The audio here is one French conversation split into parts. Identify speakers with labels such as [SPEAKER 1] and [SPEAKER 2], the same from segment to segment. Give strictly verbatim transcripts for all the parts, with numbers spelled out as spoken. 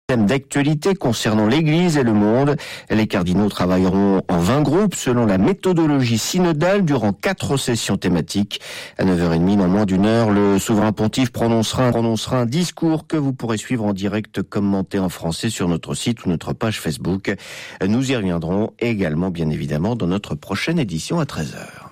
[SPEAKER 1] Thème d'actualité concernant l'Église et le monde. Les cardinaux travailleront en vingt groupes selon la méthodologie synodale durant quatre sessions thématiques. À neuf heures trente, dans moins d'une heure, le souverain pontife prononcera, prononcera un discours que vous pourrez suivre en direct commenté en français sur notre site ou notre page Facebook. Nous y reviendrons également, bien évidemment, dans notre prochaine édition à treize heures.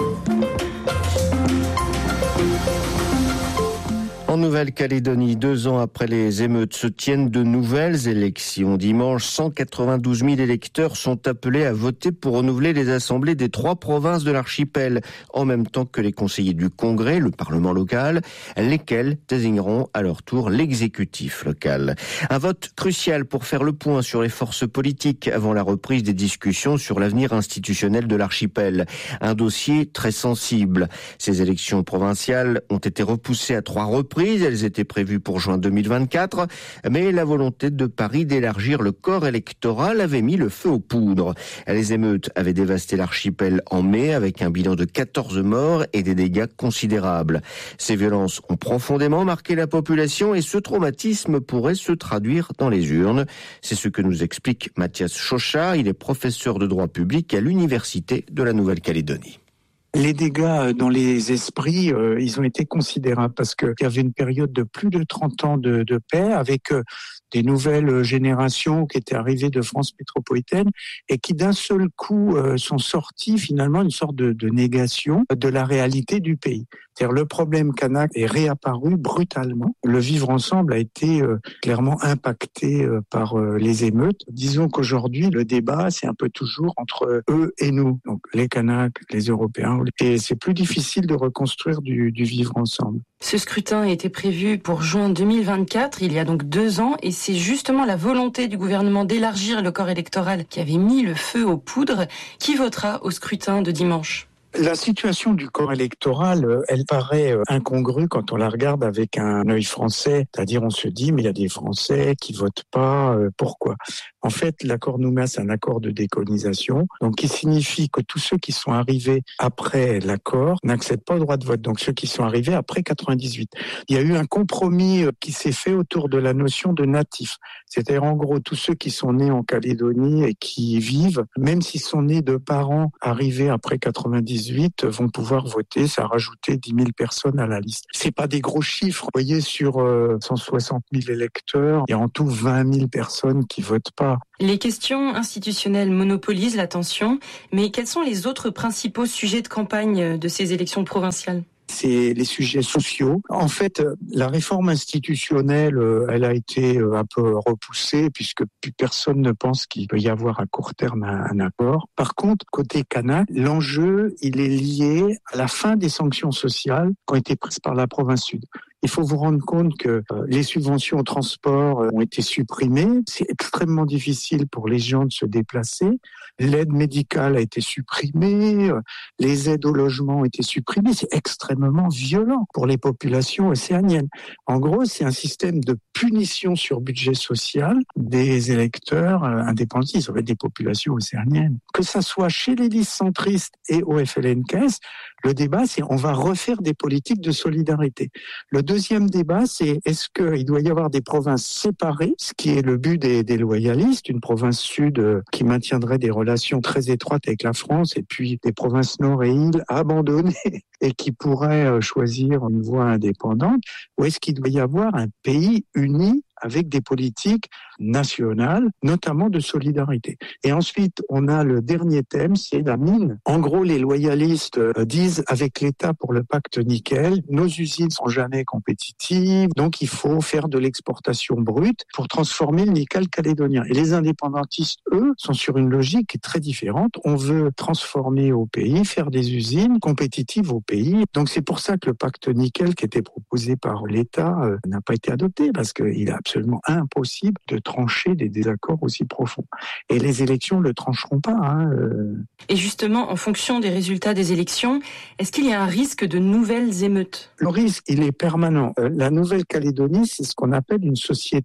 [SPEAKER 1] En Nouvelle-Calédonie, deux ans après les émeutes, se tiennent de nouvelles élections. Dimanche, cent quatre-vingt-douze mille électeurs sont appelés à voter pour renouveler les assemblées des trois provinces de l'archipel, en même temps que les conseillers du Congrès, le Parlement local, lesquels désigneront à leur tour l'exécutif local. Un vote crucial pour faire le point sur les forces politiques avant la reprise des discussions sur l'avenir institutionnel de l'archipel. Un dossier très sensible. Ces élections provinciales ont été repoussées à trois reprises. Elles étaient prévues pour juin deux mille vingt-quatre, mais la volonté de Paris d'élargir le corps électoral avait mis le feu aux poudres. Les émeutes avaient dévasté l'archipel en mai avec un bilan de quatorze morts et des dégâts considérables. Ces violences ont profondément marqué la population et ce traumatisme pourrait se traduire dans les urnes. C'est ce que nous explique Mathias Chauchard. Il est professeur de droit public à l'Université de la Nouvelle-Calédonie.
[SPEAKER 2] Les dégâts dans les esprits, euh, ils ont été considérables parce qu'il y avait une période de plus de trente ans de, de paix avec euh, des nouvelles générations qui étaient arrivées de France métropolitaine et qui d'un seul coup euh, sont sorties finalement une sorte de, de négation de la réalité du pays. C'est-à-dire le problème kanak est réapparu brutalement. Le vivre ensemble a été euh, clairement impacté euh, par euh, les émeutes. Disons qu'aujourd'hui, le débat, c'est un peu toujours entre eux et nous. Donc les Kanaks, les Européens. Et c'est plus difficile de reconstruire du, du vivre ensemble.
[SPEAKER 3] Ce scrutin a été prévu pour juin deux mille vingt-quatre, il y a donc deux ans, et c'est justement la volonté du gouvernement d'élargir le corps électoral qui avait mis le feu aux poudres. Qui votera au scrutin de dimanche ?
[SPEAKER 2] La situation du corps électoral, elle paraît incongrue quand on la regarde avec un œil français. C'est-à-dire, on se dit, mais il y a des Français qui votent pas, pourquoi ? En fait, l'accord Nouméa, c'est un accord de décolonisation, donc qui signifie que tous ceux qui sont arrivés après l'accord n'accèdent pas au droit de vote. Donc ceux qui sont arrivés après quatre-vingt-dix-huit. Il y a eu un compromis qui s'est fait autour de la notion de natif. C'est-à-dire, en gros, tous ceux qui sont nés en Calédonie et qui y vivent, même s'ils sont nés de parents arrivés après quatre-vingt-dix-huit, vont pouvoir voter. Ça a rajouté dix mille personnes à la liste. C'est pas des gros chiffres. Vous voyez, sur euh, cent soixante mille électeurs, il y a en tout vingt mille personnes qui votent pas.
[SPEAKER 3] Les questions institutionnelles monopolisent l'attention, mais quels sont les autres principaux sujets de campagne de ces élections provinciales ?
[SPEAKER 2] C'est les sujets sociaux. En fait, la réforme institutionnelle, elle a été un peu repoussée puisque plus personne ne pense qu'il peut y avoir à court terme un, un accord. Par contre, côté kanak, l'enjeu, il est lié à la fin des sanctions sociales qui ont été prises par la province sud. Il faut vous rendre compte que les subventions au transport ont été supprimées. C'est extrêmement difficile pour les gens de se déplacer. L'aide médicale a été supprimée. Les aides au logement ont été supprimées. C'est extrêmement violent pour les populations océaniennes. En gros, c'est un système de punition sur budget social des électeurs indépendantistes, en fait, des populations océaniennes. Que ça soit chez les listes centristes et au F L N K S, le débat, c'est on va refaire des politiques de solidarité. Le deuxième débat, c'est est-ce qu'il doit y avoir des provinces séparées, ce qui est le but des, des loyalistes, une province sud euh, qui maintiendrait des relations très étroites avec la France, et puis des provinces nord et îles abandonnées et qui pourraient euh, choisir une voie indépendante, ou est-ce qu'il doit y avoir un pays uni avec des politiques nationales, notamment de solidarité. Et ensuite, on a le dernier thème, c'est la mine. En gros, les loyalistes disent, avec l'État pour le pacte nickel, nos usines sont jamais compétitives, donc il faut faire de l'exportation brute pour transformer le nickel calédonien. Et les indépendantistes, eux, sont sur une logique très différente. On veut transformer au pays, faire des usines compétitives au pays. Donc c'est pour ça que le pacte nickel qui était proposé par l'État euh, n'a pas été adopté, parce qu'il est absolument impossible de trancher des désaccords aussi profonds. Et les élections ne le trancheront pas. Hein, euh...
[SPEAKER 3] Et justement, en fonction des résultats des élections, est-ce qu'il y a un risque de nouvelles émeutes ?
[SPEAKER 2] Le risque, il est permanent. Euh, la Nouvelle-Calédonie, c'est ce qu'on appelle une société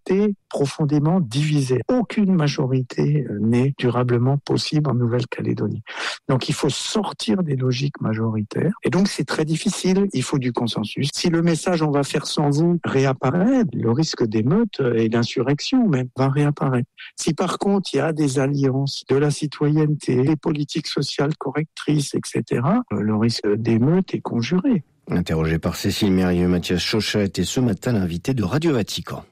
[SPEAKER 2] profondément divisée. Aucune majorité n'est durablement possible en Nouvelle-Calédonie. Donc il faut sortir des logiques majoritaires. Et donc c'est très difficile, il faut du consensus. Si le message « on va faire sans vous » réapparaît, le risque d'émeute et d'insurrection même va réapparaître. Si par contre il y a des alliances, de la citoyenneté, des politiques sociales correctrices, et cetera, le risque d'émeute est conjuré.
[SPEAKER 1] Interrogé par Cécile Mérieux, Mathias Chauchat était ce matin l'invité de Radio Vatican.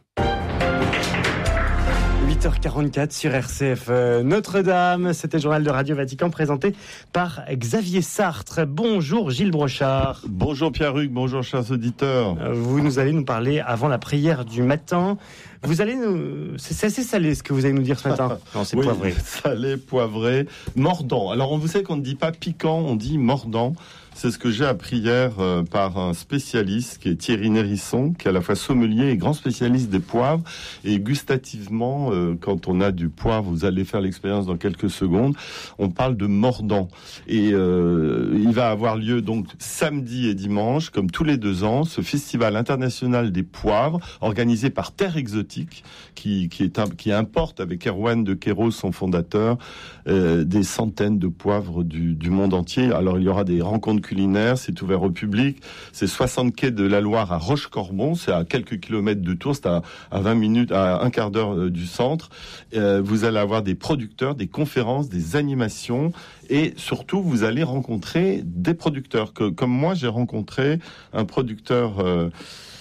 [SPEAKER 4] huit heures quarante-quatre sur R C F euh, Notre-Dame. C'était le journal de Radio Vatican présenté par Xavier Sartre. Bonjour Gilles Brochard.
[SPEAKER 5] Bonjour Pierre-Hugues, bonjour chers auditeurs.
[SPEAKER 4] Euh, vous nous allez nous parler avant la prière du matin. Vous allez nous... C'est assez salé ce que vous allez nous dire ce matin. Non, c'est
[SPEAKER 5] oui,
[SPEAKER 4] poivré.
[SPEAKER 5] Salé, poivré, mordant. Alors on vous sait qu'on ne dit pas piquant, on dit mordant. C'est ce que j'ai appris hier euh, par un spécialiste qui est Thierry Nérisson, qui est à la fois sommelier et grand spécialiste des poivres. Et gustativement, euh, quand on a du poivre, vous allez faire l'expérience dans quelques secondes, on parle de mordant. Et euh, il va avoir lieu donc samedi et dimanche, comme tous les deux ans, ce festival international des poivres, organisé par Terre Exotique, qui, qui, est un, qui importe avec Erwan de Queiroz, son fondateur, euh, des centaines de poivres du, du monde entier. Alors il y aura des rencontres culinaire, c'est ouvert au public. C'est soixante quais de la Loire à Rochecorbon, c'est à quelques kilomètres de Tours, c'est à, à vingt minutes, à un quart d'heure euh, du centre. Euh, vous allez avoir des producteurs, des conférences, des animations et surtout vous allez rencontrer des producteurs. Que, comme moi, j'ai rencontré un producteur euh,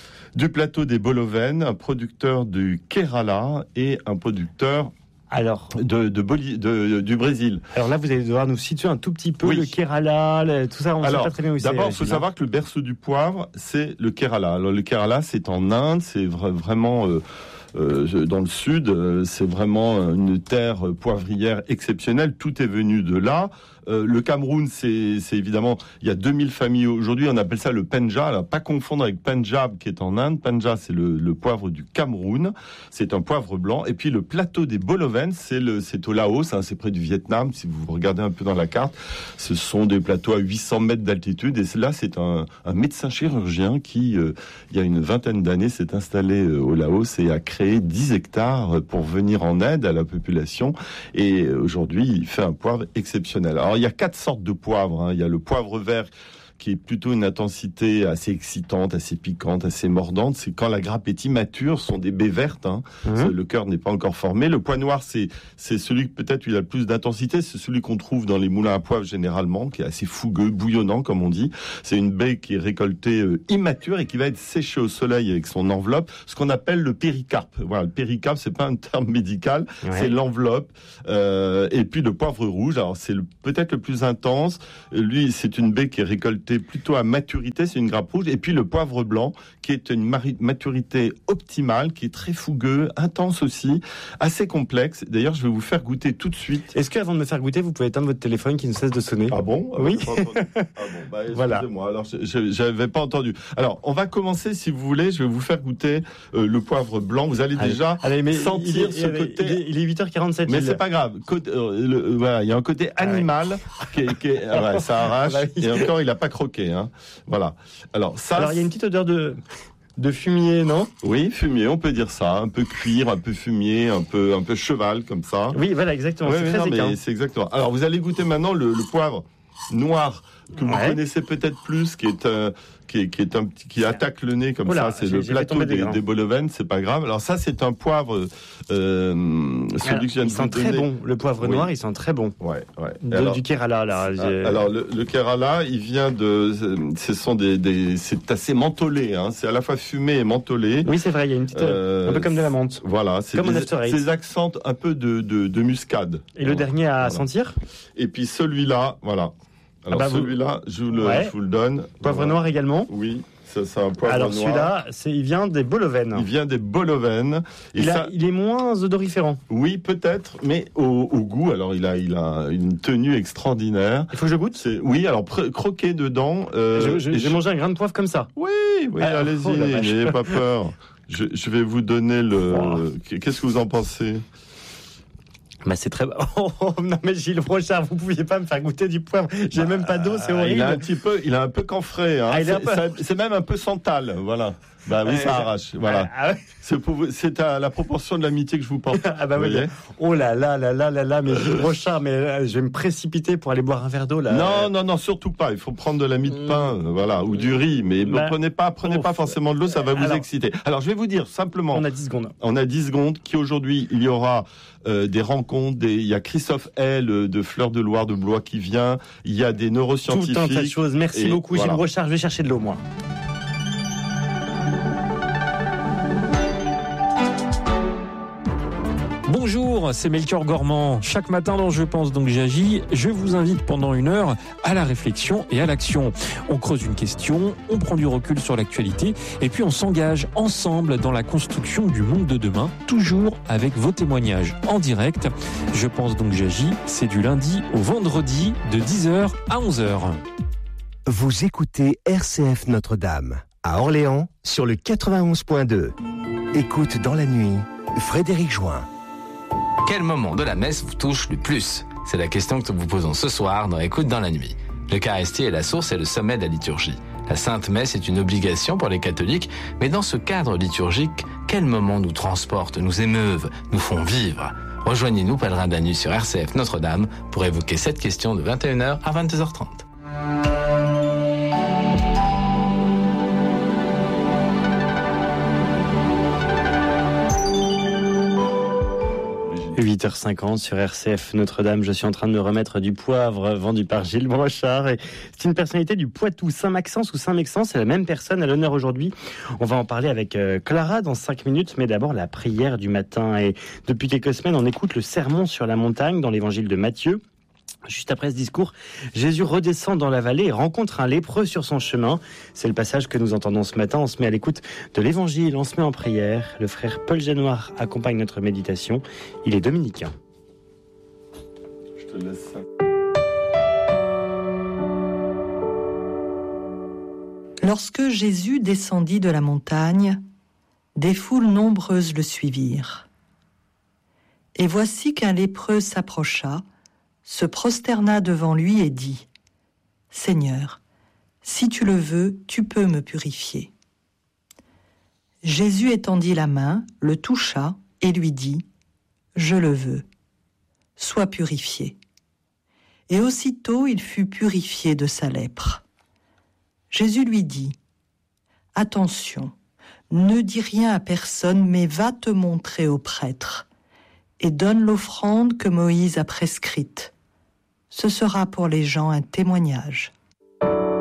[SPEAKER 5] du plateau des Bolovennes, un producteur du Kerala et un producteur
[SPEAKER 4] Alors,
[SPEAKER 5] de, de, Boli, de, de, du Brésil.
[SPEAKER 4] Alors là, vous allez devoir nous situer un tout petit peu
[SPEAKER 5] oui.
[SPEAKER 4] le Kerala, le, tout ça, on ne sait pas très bien où c'est.
[SPEAKER 5] D'abord, il faut savoir que le berceau du poivre, c'est le Kerala. Alors le Kerala, c'est en Inde, c'est vra- vraiment... Euh, Euh, dans le sud, euh, c'est vraiment une terre poivrière exceptionnelle. Tout est venu de là. Euh, le Cameroun, c'est, c'est évidemment, il y a deux mille familles aujourd'hui. On appelle ça le Penja. Alors, pas confondre avec Punjab qui est en Inde. Penja, c'est le, le poivre du Cameroun. C'est un poivre blanc. Et puis le plateau des Bolovennes, c'est le, c'est au Laos. Hein, c'est près du Vietnam. Si vous regardez un peu dans la carte, ce sont des plateaux à huit cents mètres d'altitude. Et là, c'est un, un médecin chirurgien qui, euh, il y a une vingtaine d'années, s'est installé euh, au Laos et a créé dix hectares pour venir en aide à la population. Et aujourd'hui, il fait un poivre exceptionnel. Alors, il y a quatre sortes de poivres. Hein. Il y a le poivre vert qui est plutôt une intensité assez excitante, assez piquante, assez mordante. C'est quand la grappe est immature, ce sont des baies vertes. Hein. Mmh. Le cœur n'est pas encore formé. Le pois noir, c'est, c'est celui que peut-être il a le plus d'intensité. C'est celui qu'on trouve dans les moulins à poivre généralement, qui est assez fougueux, bouillonnant comme on dit. C'est une baie qui est récoltée euh, immature et qui va être séchée au soleil avec son enveloppe, ce qu'on appelle le péricarpe. Voilà, le péricarpe, c'est pas un terme médical, ouais. C'est l'enveloppe. Euh, et puis le poivre rouge, alors c'est le, peut-être le plus intense. Lui, c'est une baie qui est récoltée plutôt à maturité, c'est une grappe rouge. Et puis le poivre blanc, qui est une mari- maturité optimale, qui est très fougueux, intense aussi, assez complexe. D'ailleurs, je vais vous faire goûter tout de suite.
[SPEAKER 4] Est-ce qu'avant de me faire goûter, vous pouvez éteindre votre téléphone qui ne cesse de sonner?
[SPEAKER 5] Ah bon? Ah
[SPEAKER 4] oui.
[SPEAKER 5] Pas entendu. Ah bon, bah, excusez-moi. Voilà. Alors, je, je n'avais pas entendu. Alors, on va commencer, si vous voulez, je vais vous faire goûter euh, le poivre blanc. Vous allez déjà allez, allez, sentir il est, ce il côté...
[SPEAKER 4] Il est, il est huit heures quarante-sept.
[SPEAKER 5] Mais c'est pas grave. Côté, euh, le, euh, voilà, il y a un côté animal ah ouais. qui est... Qui est ah ouais, ça arrache. Et encore, il n'a pas croqué. Hein. Voilà. Alors, ça...
[SPEAKER 4] Alors, il y a une petite odeur de... de fumier, non?
[SPEAKER 5] Oui, fumier, on peut dire ça. Un peu cuir, un peu fumier, un peu, un peu cheval, comme ça.
[SPEAKER 4] Oui, voilà, exactement.
[SPEAKER 5] Oui,
[SPEAKER 4] c'est
[SPEAKER 5] oui,
[SPEAKER 4] très
[SPEAKER 5] non,
[SPEAKER 4] équin.
[SPEAKER 5] mais c'est exactement. Alors, vous allez goûter maintenant le, le poivre noir que vous ouais. connaissez peut-être plus, qui est euh, qui est qui est un petit qui attaque le nez comme Oula, ça. C'est le plateau des, des Bolovennes, c'est pas grave. Alors ça, c'est un poivre. Euh, celui
[SPEAKER 4] alors,
[SPEAKER 5] que je viens de
[SPEAKER 4] il sent très bon. Le poivre oui. noir, il sent très bon.
[SPEAKER 5] Ouais, ouais.
[SPEAKER 4] De, alors, du Kerala, là.
[SPEAKER 5] J'ai... Alors le, le Kerala, il vient de. Ce sont des, des c'est assez mentholé. Hein. C'est à la fois fumé et mentholé.
[SPEAKER 4] Oui, c'est vrai. Il y a une petite, euh, un peu comme de la menthe.
[SPEAKER 5] Voilà, c'est
[SPEAKER 4] comme
[SPEAKER 5] des,
[SPEAKER 4] After Eight.
[SPEAKER 5] Ces accents un peu de de, de muscade.
[SPEAKER 4] Et le dernier à voilà. sentir.
[SPEAKER 5] Et puis celui-là, voilà. Alors ah bah celui-là, vous... je vous le, ouais. je vous le donne.
[SPEAKER 4] Poivre voilà. noir également.
[SPEAKER 5] Oui, ça, c'est un poivre
[SPEAKER 4] Alors,
[SPEAKER 5] noir.
[SPEAKER 4] Alors celui-là, c'est, il vient des Bolovennes.
[SPEAKER 5] Il vient des Bolovennes.
[SPEAKER 4] Et il, ça... a, il est moins odoriférant.
[SPEAKER 5] Oui, peut-être, mais au, au goût, alors il a, il a une tenue extraordinaire.
[SPEAKER 4] Il faut que je goûte.
[SPEAKER 5] C'est, oui, alors pr- croquer dedans.
[SPEAKER 4] Euh, je, je, j'ai je... mangé un grain de poivre comme ça.
[SPEAKER 5] Oui, oui, alors, allez-y, oh, n'ayez pas peur. Je, je vais vous donner le. Oh. Qu'est-ce que vous en pensez?
[SPEAKER 4] Bah c'est très oh, oh, non mais Gilles Brochard, vous pouviez pas me faire goûter du poivre. J'ai bah, même pas d'eau, c'est horrible.
[SPEAKER 5] Il a un petit peu, il a un peu camphré. Hein. Ah, c'est, peu... ça, c'est même un peu santal, voilà. Bah oui, ça arrache. Voilà. Ah, ouais. C'est, pour vous, c'est à la proportion de l'amitié que je vous porte.
[SPEAKER 4] Ah bah oui. Oh là là là là là là, mais Gilles Brochard, mais là, je vais me précipiter pour aller boire un verre d'eau là.
[SPEAKER 5] Non non non, surtout pas. Il faut prendre de la mie de pain, mmh. voilà, ou du riz, mais bah, prenez pas, prenez oh, pas forcément de l'eau, ça va vous alors, exciter. Alors je vais vous dire simplement.
[SPEAKER 4] On a dix secondes.
[SPEAKER 5] On a dix secondes. Qui aujourd'hui il y aura euh, des rencontres. Des, il y a Christophe L de Fleur de Loire de Blois qui vient. Il y a des neuroscientifiques.
[SPEAKER 4] Tout un tas de choses. Merci et beaucoup voilà. Gilles Brochard. Je vais chercher de l'eau moi.
[SPEAKER 6] Bonjour, c'est Melchior Gormand. Chaque matin dans Je pense donc j'agis, je vous invite pendant une heure à la réflexion et à l'action. On creuse une question, on prend du recul sur l'actualité et puis on s'engage ensemble dans la construction du monde de demain, toujours avec vos témoignages en direct. Je pense donc j'agis, c'est du lundi au vendredi de dix heures à onze heures.
[SPEAKER 7] Vous écoutez R C F Notre-Dame à Orléans sur le quatre-vingt-onze point deux. Écoute dans la nuit, Frédéric Join.
[SPEAKER 8] Quel moment de la messe vous touche le plus ? C'est la question que nous vous posons ce soir dans Écoute dans la nuit. L'Eucharistie est la source et le sommet de la liturgie. La Sainte Messe est une obligation pour les catholiques, mais dans ce cadre liturgique, quels moments nous transportent, nous émeuvent, nous font vivre ? Rejoignez-nous, pèlerins de la nuit sur R C F Notre-Dame, pour évoquer cette question de vingt et une heures à vingt-deux heures trente.
[SPEAKER 4] huit heures cinquante sur R C F Notre-Dame. Je suis en train de me remettre du poivre vendu par Gilles Brochard. Et c'est une personnalité du Poitou, Saint-Maxence ou Saint-Mexence. C'est la même personne à l'honneur aujourd'hui. On va en parler avec Clara dans cinq minutes. Mais d'abord, la prière du matin. Et depuis quelques semaines, on écoute le sermon sur la montagne dans l'évangile de Matthieu. Juste après ce discours, Jésus redescend dans la vallée et rencontre un lépreux sur son chemin. C'est le passage que nous entendons ce matin. On se met à l'écoute de l'évangile, on se met en prière. Le frère Paul Janoir accompagne notre méditation. Il est dominicain.
[SPEAKER 5] Je te laisse ça.
[SPEAKER 9] Lorsque Jésus descendit de la montagne, des foules nombreuses le suivirent. Et voici qu'un lépreux s'approcha, se prosterna devant lui et dit : « Seigneur, si tu le veux, tu peux me purifier. » Jésus étendit la main, le toucha et lui dit : « Je le veux, sois purifié. » Et aussitôt il fut purifié de sa lèpre. Jésus lui dit : « Attention, ne dis rien à personne, mais va te montrer au prêtre et donne l'offrande que Moïse a prescrite. Ce sera pour les gens un témoignage. »